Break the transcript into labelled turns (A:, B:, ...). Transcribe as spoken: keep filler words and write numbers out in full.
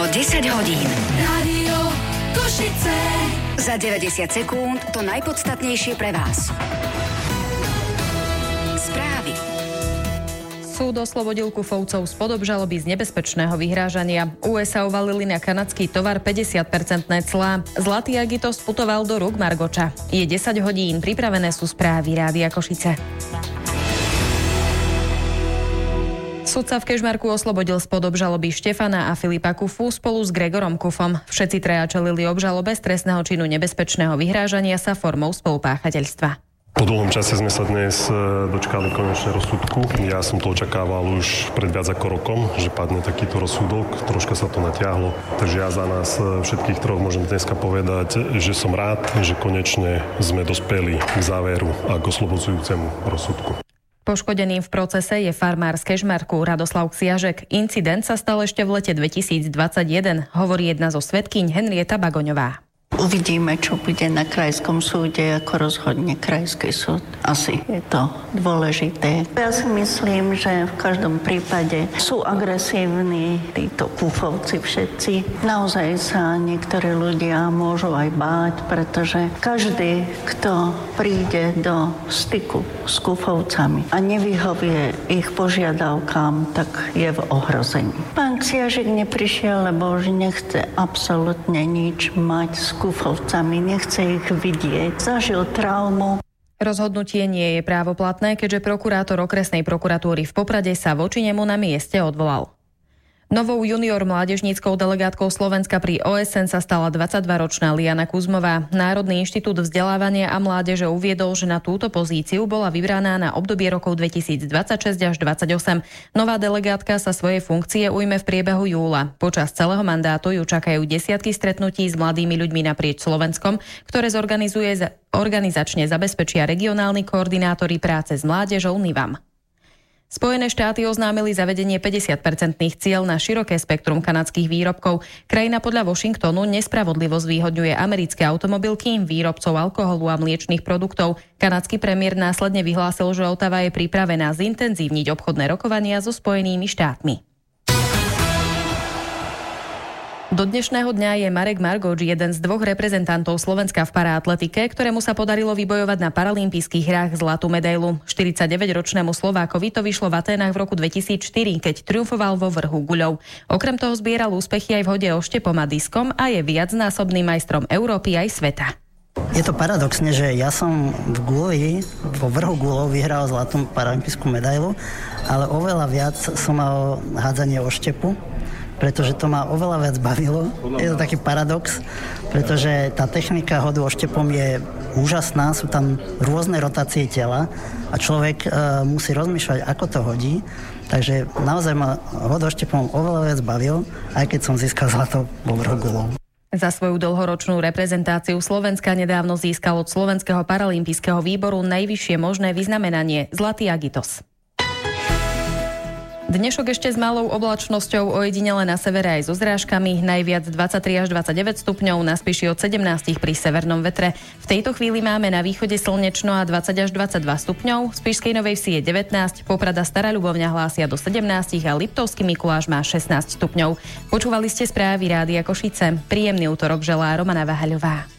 A: desať hodín.
B: Rádio Košice.
A: Za deväťdesiat sekúnd to najpodstatnejšie pre vás. Správy.
C: Súd oslobodil Kufovcov spod obžaloby z nebezpečného vyhrážania. ú es á uvalili na kanadský tovar päťdesiat percentné clá. Zlatý Agitos putoval do rúk Margoča. Je desať hodín, pripravené sú správy Rádia Košice. Sudca v Kežmarku oslobodil spod obžaloby Štefana a Filipa Kufu spolu s Gregorom Kufom. Všetci traja čelili obžalobe z trestného činu nebezpečného vyhrážania sa formou spolupáchateľstva.
D: Po dlhom čase sme sa dnes dočkali konečne rozsudku. Ja som to očakával už pred viac ako rokom, že padne takýto rozsudok. Troška sa to natiahlo. Takže ja za nás všetkých troch môžem dneska povedať, že som rád, že konečne sme dospeli k záveru a k oslobodzujúcemu rozsudku.
C: Poškodeným v procese je farmár z Kežmarku Radoslav Ksiažek. Incident sa stal ešte v lete dvetisícdvadsaťjeden, hovorí jedna zo svedkyň Henrieta Bagoňová.
E: Uvidíme, čo bude na krajskom súde, ako rozhodne krajský súd. Asi je to dôležité. Ja si myslím, že v každom prípade sú agresívni títo Kufovci všetci. Naozaj sa niektorí ľudia môžu aj báť, pretože každý, kto príde do styku s Kufovcami a nevyhovie ich požiadavkám, tak je v ohrození. Pán Ksiažek neprišiel, lebo už nechce absolútne nič mať s Kufovcami, nechce ich vidieť. Zažil traumu.
C: Rozhodnutie nie je právoplatné, keďže prokurátor okresnej prokuratúry v Poprade sa voči nemu na mieste odvolal. Novou junior mládežníckou delegátkou Slovenska pri ó es en sa stala dvadsaťdvaročná Liana Kuzmová. Národný inštitút vzdelávania a mládeže uviedol, že na túto pozíciu bola vybraná na obdobie rokov dvetisícdvadsaťšesť až dvadsaťosem. Nová delegátka sa svojej funkcie ujme v priebehu júla. Počas celého mandátu ju čakajú desiatky stretnutí s mladými ľuďmi naprieč Slovenskom, ktoré zorganizuje organizačne zabezpečia regionálni koordinátori práce s mládežou NIVAM. Spojené štáty oznámili zavedenie päťdesiatpercentných ciel na široké spektrum kanadských výrobkov. Krajina podľa Washingtonu nespravodlivo zvýhodňuje americké automobilky, výrobcov alkoholu a mliečnych produktov. Kanadský premiér následne vyhlásil, že Ottawa je pripravená zintenzívniť obchodné rokovania so Spojenými štátmi. Do dnešného dňa je Marek Margoč jeden z dvoch reprezentantov Slovenska v paraatletike, ktorému sa podarilo vybojovať na paralympijských hrách zlatú medailu. štyridsaťdeväťročnému Slovákovi to vyšlo v Aténach v roku dvetisícštyri, keď triumfoval vo vrhu guľov. Okrem toho zbieral úspechy aj v hode oštepom a diskom a je viacnásobným majstrom Európy aj sveta.
F: Je to paradoxne, že ja som v guľi, vo vrhu guľov vyhral zlatú paralympijskú medailu, ale oveľa viac som mal hádzanie oštepu, pretože to ma oveľa viac bavilo. Je to taký paradox, pretože tá technika hodu oštepom je úžasná, sú tam rôzne rotácie tela a človek e, musí rozmýšľať, ako to hodí. Takže naozaj ma hod oštepom oveľa viac bavil, aj keď som získal zlato vo vrhu guľov.
C: Za svoju dlhoročnú reprezentáciu Slovenska nedávno získal od Slovenského paralympijského výboru najvyššie možné vyznamenanie Zlatý Agitos. Dnešok ešte s malou oblačnosťou, ojedinele na severe aj so zrážkami, najviac dvadsaťtri až dvadsaťdeväť stupňov, na Spiši od sedemnásť pri severnom vetre. V tejto chvíli máme na východe slnečno a dvadsať až dvadsaťdva stupňov, v Spišskej Novej Vsi je devätnásť, Poprada Stará Ľubovňa hlásia do sedemnásť a Liptovský Mikuláš má šestnásť stupňov. Počúvali ste správy Rádia Košice. Príjemný útorok želá Romana Vahaľová.